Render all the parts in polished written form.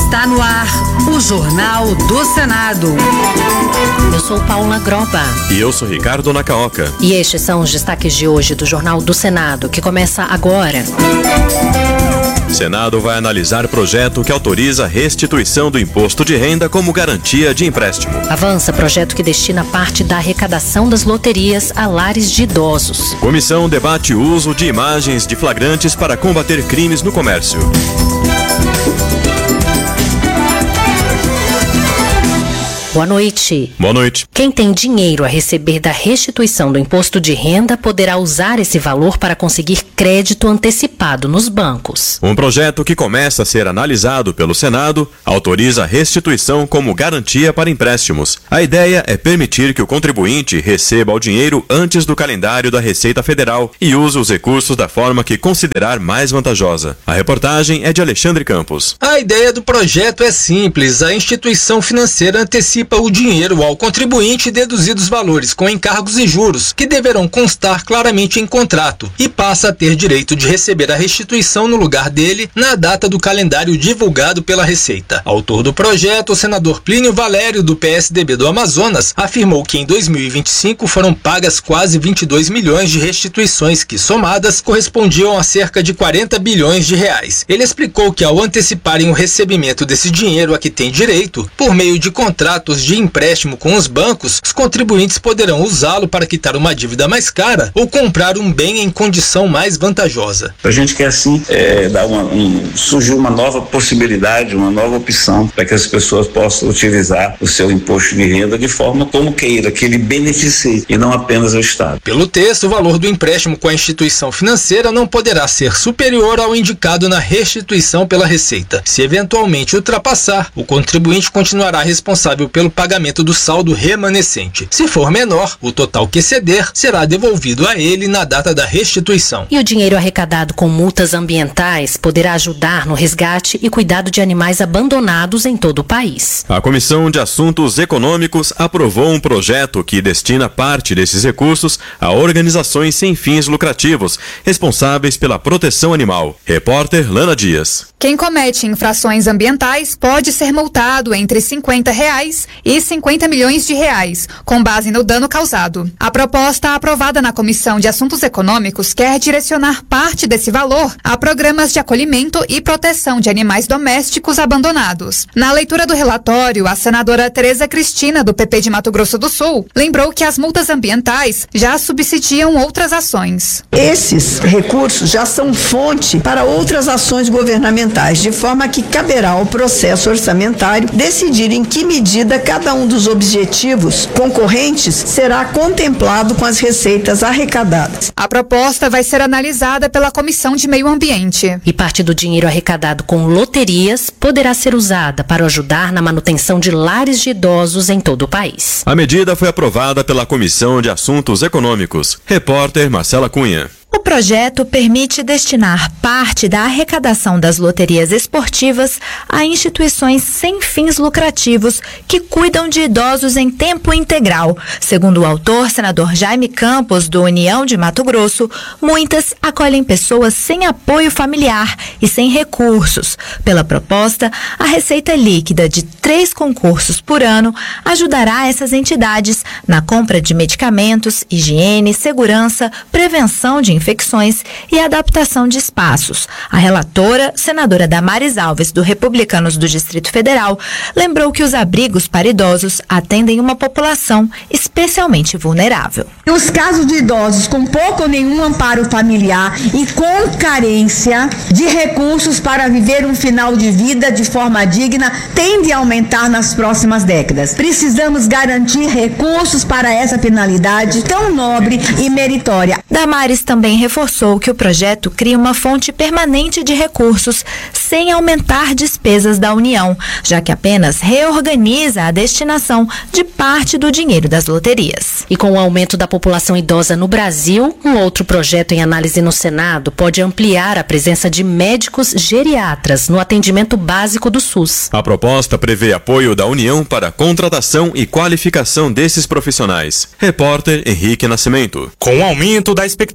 Está no ar o Jornal do Senado. Eu sou Paula Groba. E eu sou Ricardo Nacaoca. E estes são os destaques de hoje do Jornal do Senado, que começa agora. O Senado vai analisar projeto que autoriza a restituição do imposto de renda como garantia de empréstimo. Avança projeto que destina parte da arrecadação das loterias a lares de idosos. Comissão debate o uso de imagens de flagrantes para combater crimes no comércio. Boa noite. Boa noite. Quem tem dinheiro a receber da restituição do imposto de renda poderá usar esse valor para conseguir crédito antecipado nos bancos. Um projeto que começa a ser analisado pelo Senado autoriza a restituição como garantia para empréstimos. A ideia é permitir que o contribuinte receba o dinheiro antes do calendário da Receita Federal e use os recursos da forma que considerar mais vantajosa. A reportagem é de Alexandre Campos. A ideia do projeto é simples. A instituição financeira antecipa o dinheiro ao contribuinte deduzidos os valores com encargos e juros, que deverão constar claramente em contrato, e passa a ter direito de receber a restituição no lugar dele na data do calendário divulgado pela Receita. Autor do projeto, o senador Plínio Valério, do PSDB do Amazonas, afirmou que em 2025 foram pagas quase 22 milhões de restituições que, somadas, correspondiam a cerca de 40 bilhões de reais. Ele explicou que ao anteciparem o recebimento desse dinheiro a que tem direito, por meio de contratos de empréstimo com os bancos, os contribuintes poderão usá-lo para quitar uma dívida mais cara ou comprar um bem em condição mais vantajosa. A gente quer assim surgir uma nova possibilidade, uma nova opção para que as pessoas possam utilizar o seu imposto de renda de forma como queira, que ele beneficie e não apenas o Estado. Pelo texto, o valor do empréstimo com a instituição financeira não poderá ser superior ao indicado na restituição pela Receita. Se eventualmente ultrapassar, o contribuinte continuará responsável pelo pagamento do saldo remanescente. Se for menor, o total que exceder será devolvido a ele na data da restituição. E o dinheiro arrecadado com multas ambientais poderá ajudar no resgate e cuidado de animais abandonados em todo o país. A Comissão de Assuntos Econômicos aprovou um projeto que destina parte desses recursos a organizações sem fins lucrativos, responsáveis pela proteção animal. Repórter Lana Dias. Quem comete infrações ambientais pode ser multado entre R$50 e R$50 milhões, com base no dano causado. A proposta aprovada na Comissão de Assuntos Econômicos quer direcionar parte desse valor a programas de acolhimento e proteção de animais domésticos abandonados. Na leitura do relatório, a senadora Tereza Cristina, do PP de Mato Grosso do Sul, lembrou que as multas ambientais já subsidiam outras ações. Esses recursos já são fonte para outras ações governamentais, de forma que caberá ao processo orçamentário decidir em que medida cada um dos objetivos concorrentes será contemplado com as receitas arrecadadas. A proposta vai ser analisada pela Comissão de Meio Ambiente. E parte do dinheiro arrecadado com loterias poderá ser usada para ajudar na manutenção de lares de idosos em todo o país. A medida foi aprovada pela Comissão de Assuntos Econômicos. Repórter Marcela Cunha. O projeto permite destinar parte da arrecadação das loterias esportivas a instituições sem fins lucrativos que cuidam de idosos em tempo integral. Segundo o autor, senador Jaime Campos, do União de Mato Grosso, muitas acolhem pessoas sem apoio familiar e sem recursos. Pela proposta, a receita líquida de 3 concursos por ano ajudará essas entidades na compra de medicamentos, higiene, segurança, prevenção de infecções e adaptação de espaços. A relatora, senadora Damares Alves, do Republicanos do Distrito Federal, lembrou que os abrigos para idosos atendem uma população especialmente vulnerável. Os casos de idosos com pouco ou nenhum amparo familiar e com carência de recursos para viver um final de vida de forma digna tende a aumentar nas próximas décadas. Precisamos garantir recursos para essa finalidade tão nobre e meritória. Damares também reforçou que o projeto cria uma fonte permanente de recursos sem aumentar despesas da União, já que apenas reorganiza a destinação de parte do dinheiro das loterias. E com o aumento da população idosa no Brasil, um outro projeto em análise no Senado pode ampliar a presença de médicos geriatras no atendimento básico do SUS. A proposta prevê apoio da União para a contratação e qualificação desses profissionais. Repórter Henrique Nascimento. Com o aumento da expectativa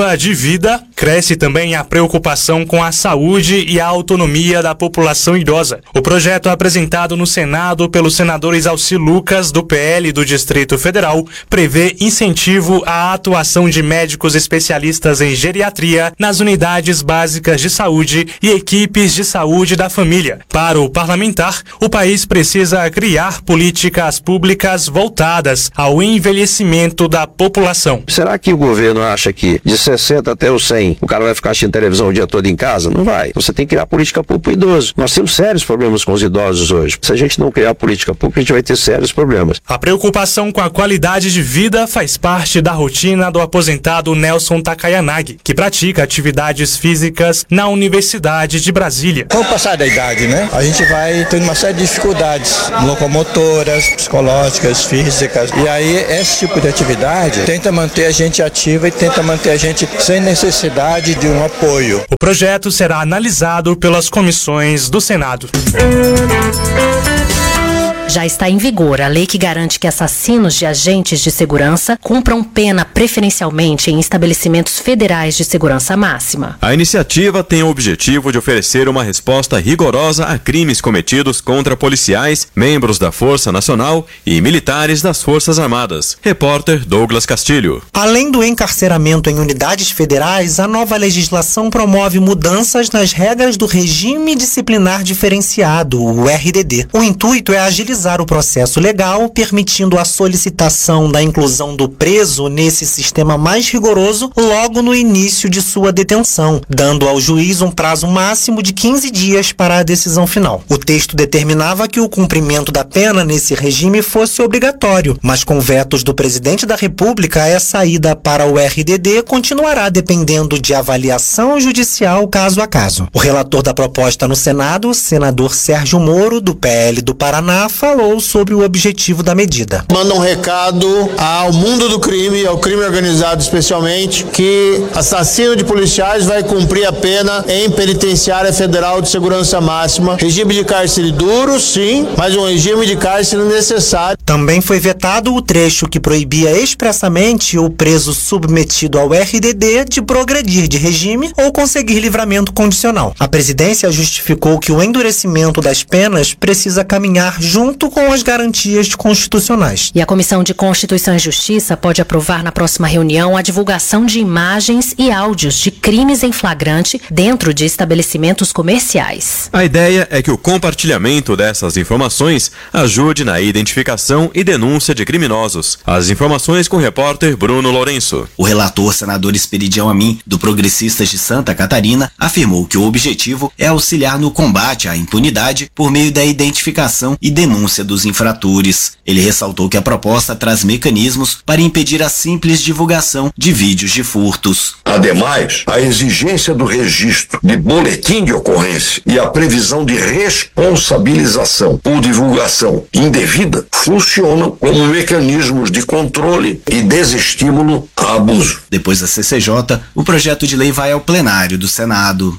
expectativa de vida, cresce também a preocupação com a saúde e a autonomia da população idosa. O projeto apresentado no Senado pelo senador Exalci Lucas, do PL do Distrito Federal, prevê incentivo à atuação de médicos especialistas em geriatria nas unidades básicas de saúde e equipes de saúde da família. Para o parlamentar, o país precisa criar políticas públicas voltadas ao envelhecimento da população. Será que o governo acha que de 60 até os 100 o cara vai ficar assistindo televisão o dia todo em casa? Não vai. Você tem que criar política pública para o idoso. Nós temos sérios problemas com os idosos hoje. Se a gente não criar política pública, a gente vai ter sérios problemas. A preocupação com a qualidade de vida faz parte da rotina do aposentado Nelson Takayanagi, que pratica atividades físicas na Universidade de Brasília. Com o passar da idade, né? A gente vai tendo uma série de dificuldades locomotoras, psicológicas, físicas. E aí, esse tipo de atividade tenta manter a gente ativa e tenta manter a gente sem necessidade de um apoio. O projeto será analisado pelas comissões do Senado. Já está em vigor a lei que garante que assassinos de agentes de segurança cumpram pena preferencialmente em estabelecimentos federais de segurança máxima. A iniciativa tem o objetivo de oferecer uma resposta rigorosa a crimes cometidos contra policiais, membros da Força Nacional e militares das Forças Armadas. Repórter Douglas Castilho. Além do encarceramento em unidades federais, a nova legislação promove mudanças nas regras do Regime Disciplinar Diferenciado, o RDD. O intuito é agilizar o processo legal, permitindo a solicitação da inclusão do preso nesse sistema mais rigoroso logo no início de sua detenção, dando ao juiz um prazo máximo de 15 dias para a decisão final. O texto determinava que o cumprimento da pena nesse regime fosse obrigatório, mas com vetos do presidente da República, essa ida para o RDD continuará dependendo de avaliação judicial caso a caso. O relator da proposta no Senado, o senador Sérgio Moro, do PL do Paraná, falou sobre o objetivo da medida. Manda um recado ao mundo do crime, ao crime organizado especialmente, que assassino de policiais vai cumprir a pena em penitenciária federal de segurança máxima. Regime de cárcere duro, sim, mas um regime de cárcere necessário. Também foi vetado o trecho que proibia expressamente o preso submetido ao RDD de progredir de regime ou conseguir livramento condicional. A presidência justificou que o endurecimento das penas precisa caminhar junto com as garantias constitucionais. E a Comissão de Constituição e Justiça pode aprovar na próxima reunião a divulgação de imagens e áudios de crimes em flagrante dentro de estabelecimentos comerciais. A ideia é que o compartilhamento dessas informações ajude na identificação e denúncia de criminosos. As informações com o repórter Bruno Lourenço. O relator senador Esperidião Amin, do Progressistas de Santa Catarina, afirmou que o objetivo é auxiliar no combate à impunidade por meio da identificação e denúncia dos infratores. Ele ressaltou que a proposta traz mecanismos para impedir a simples divulgação de vídeos de furtos. Ademais, a exigência do registro de boletim de ocorrência e a previsão de responsabilização por divulgação indevida funcionam como mecanismos de controle e desestímulo a abuso. Depois da CCJ, o projeto de lei vai ao plenário do Senado.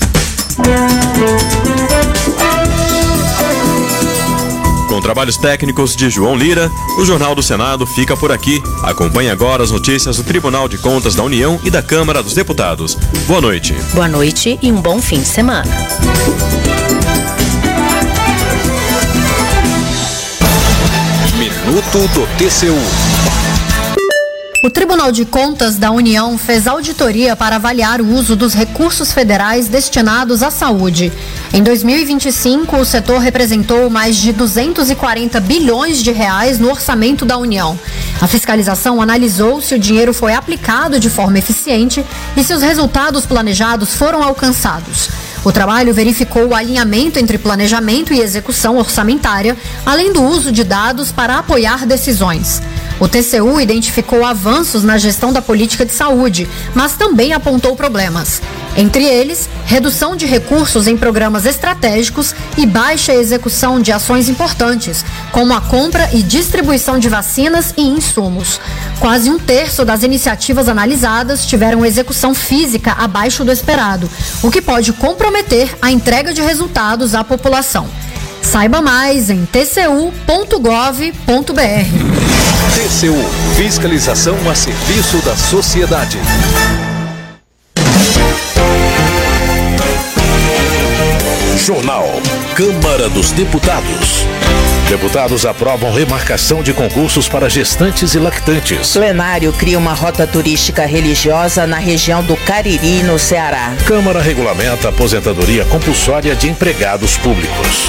Com trabalhos técnicos de João Lira, o Jornal do Senado fica por aqui. Acompanhe agora as notícias do Tribunal de Contas da União e da Câmara dos Deputados. Boa noite. Boa noite e um bom fim de semana. Minuto do TCU. O Tribunal de Contas da União fez auditoria para avaliar o uso dos recursos federais destinados à saúde. Em 2025, o setor representou mais de 240 bilhões de reais no orçamento da União. A fiscalização analisou se o dinheiro foi aplicado de forma eficiente e se os resultados planejados foram alcançados. O trabalho verificou o alinhamento entre planejamento e execução orçamentária, além do uso de dados para apoiar decisões. O TCU identificou avanços na gestão da política de saúde, mas também apontou problemas. Entre eles, redução de recursos em programas estratégicos e baixa execução de ações importantes, como a compra e distribuição de vacinas e insumos. Quase um terço das iniciativas analisadas tiveram execução física abaixo do esperado, o que pode comprometer a entrega de resultados à população. Saiba mais em tcu.gov.br. TCU, fiscalização a serviço da sociedade. Jornal. Câmara dos Deputados. Deputados aprovam remarcação de concursos para gestantes e lactantes. Plenário cria uma rota turística religiosa na região do Cariri, no Ceará. Câmara regulamenta a aposentadoria compulsória de empregados públicos.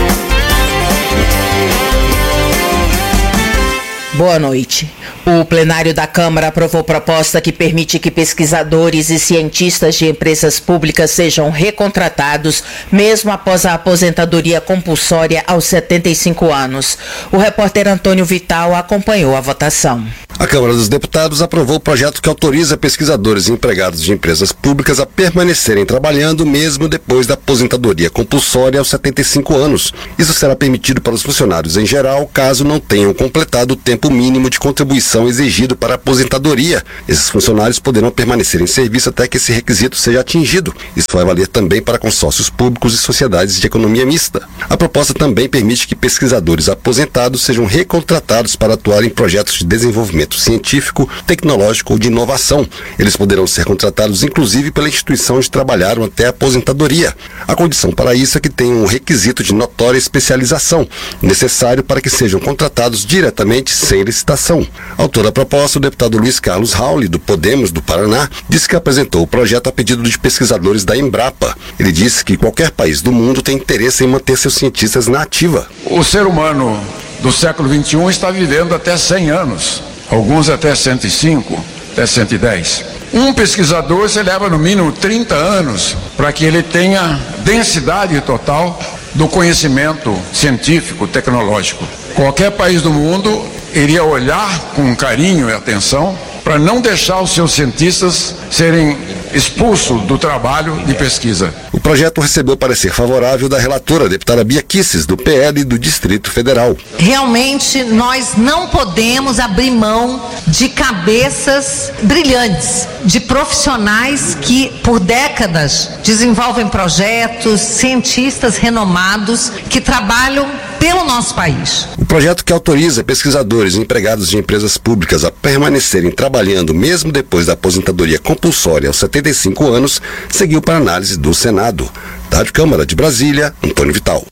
Boa noite. O plenário da Câmara aprovou proposta que permite que pesquisadores e cientistas de empresas públicas sejam recontratados mesmo após a aposentadoria compulsória aos 75 anos. O repórter Antônio Vital acompanhou a votação. A Câmara dos Deputados aprovou o projeto que autoriza pesquisadores e empregados de empresas públicas a permanecerem trabalhando mesmo depois da aposentadoria compulsória aos 75 anos. Isso será permitido para os funcionários em geral, caso não tenham completado o tempo mínimo de contribuição exigido para a aposentadoria. Esses funcionários poderão permanecer em serviço até que esse requisito seja atingido. Isso vai valer também para consórcios públicos e sociedades de economia mista. A proposta também permite que pesquisadores aposentados sejam recontratados para atuar em projetos de desenvolvimento científico, tecnológico ou de inovação. Eles poderão ser contratados inclusive pela instituição onde trabalharam até a aposentadoria. A condição para isso é que tenham um requisito de notória especialização, necessário para que sejam contratados diretamente sem licitação. Autor da proposta, o deputado Luiz Carlos Rauli, do Podemos do Paraná, disse que apresentou o projeto a pedido de pesquisadores da Embrapa. Ele disse que qualquer país do mundo tem interesse em manter seus cientistas na ativa. O ser humano do século XXI está vivendo até 100 anos, alguns até 105, até 110. Um pesquisador se leva no mínimo 30 anos para que ele tenha densidade total do conhecimento científico, tecnológico. Qualquer país do mundo iria olhar com carinho e atenção para não deixar os seus cientistas serem expulsos do trabalho de pesquisa. O projeto recebeu parecer favorável da relatora, deputada Bia Kicis, do PL do Distrito Federal. Realmente, nós não podemos abrir mão de cabeças brilhantes, de profissionais que, por décadas, desenvolvem projetos, cientistas renomados que trabalham pelo nosso país. O projeto que autoriza pesquisadores e empregados de empresas públicas a permanecerem trabalhando mesmo depois da aposentadoria compulsória aos 75 anos seguiu para análise do Senado. Da Rádio Câmara de Brasília, Antônio Vital.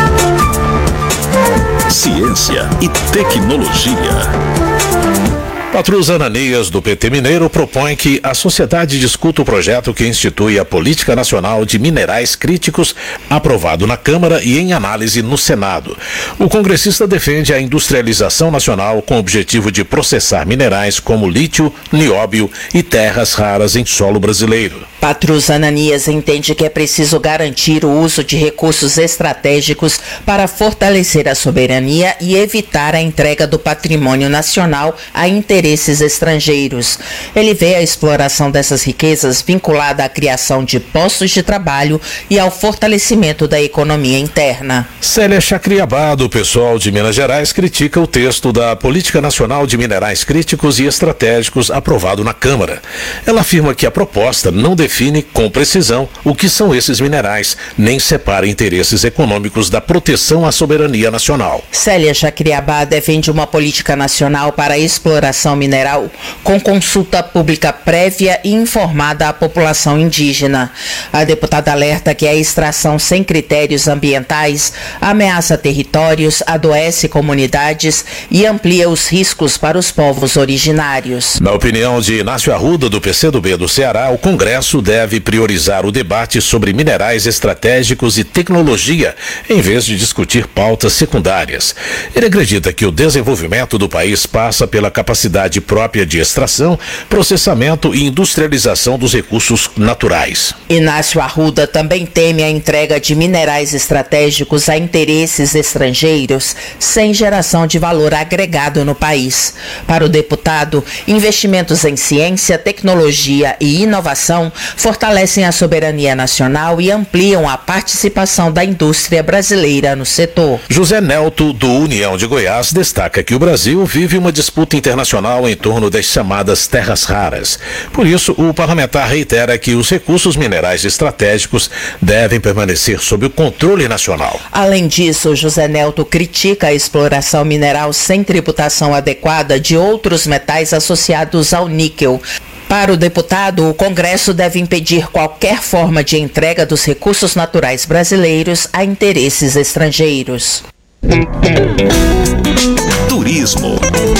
Ciência e tecnologia. Patrus Ananias, do PT Mineiro, propõe que a sociedade discuta o projeto que institui a Política Nacional de Minerais Críticos, aprovado na Câmara e em análise no Senado. O congressista defende a industrialização nacional com o objetivo de processar minerais como lítio, nióbio e terras raras em solo brasileiro. Patrus Ananias entende que é preciso garantir o uso de recursos estratégicos para fortalecer a soberania e evitar a entrega do patrimônio nacional a interesses estrangeiros. Ele vê a exploração dessas riquezas vinculada à criação de postos de trabalho e ao fortalecimento da economia interna. Célia Chacriabá, do PSOL de Minas Gerais, critica o texto da Política Nacional de Minerais Críticos e Estratégicos aprovado na Câmara. Ela afirma que a proposta não define com precisão o que são esses minerais, nem separa interesses econômicos da proteção à soberania nacional. Célia Chacriabá defende uma política nacional para a exploração mineral com consulta pública prévia e informada à população indígena. A deputada alerta que a extração sem critérios ambientais ameaça territórios, adoece comunidades e amplia os riscos para os povos originários. Na opinião de Inácio Arruda, do PCdoB do Ceará, o Congresso deve priorizar o debate sobre minerais estratégicos e tecnologia, em vez de discutir pautas secundárias. Ele acredita que o desenvolvimento do país passa pela capacidade própria de extração, processamento e industrialização dos recursos naturais. Inácio Arruda também teme a entrega de minerais estratégicos a interesses estrangeiros, sem geração de valor agregado no país. Para o deputado, investimentos em ciência, tecnologia e inovação fortalecem a soberania nacional e ampliam a participação da indústria brasileira no setor. José Nelto, do União de Goiás, destaca que o Brasil vive uma disputa internacional em torno das chamadas terras raras. Por isso, o parlamentar reitera que os recursos minerais estratégicos devem permanecer sob o controle nacional. Além disso, José Nelto critica a exploração mineral sem tributação adequada de outros metais associados ao níquel. Para o deputado, o Congresso deve impedir qualquer forma de entrega dos recursos naturais brasileiros a interesses estrangeiros. Turismo.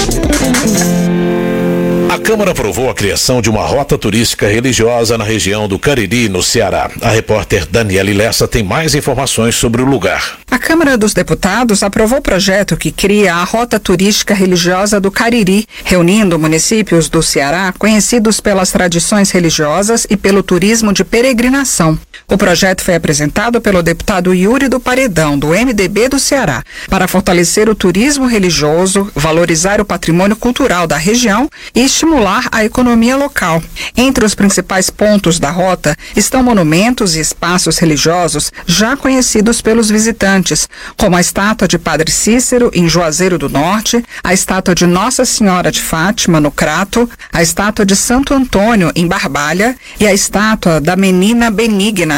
A Câmara aprovou a criação de uma rota turística religiosa na região do Cariri, no Ceará. A repórter Daniele Lessa tem mais informações sobre o lugar. A Câmara dos Deputados aprovou o projeto que cria a Rota Turística Religiosa do Cariri, reunindo municípios do Ceará conhecidos pelas tradições religiosas e pelo turismo de peregrinação. O projeto foi apresentado pelo deputado Yuri do Paredão, do MDB do Ceará, para fortalecer o turismo religioso, valorizar o patrimônio cultural da região e estimular a economia local. Entre os principais pontos da rota estão monumentos e espaços religiosos já conhecidos pelos visitantes, como a estátua de Padre Cícero, em Juazeiro do Norte, a estátua de Nossa Senhora de Fátima, no Crato, a estátua de Santo Antônio, em Barbalha, e a estátua da Menina Benigna,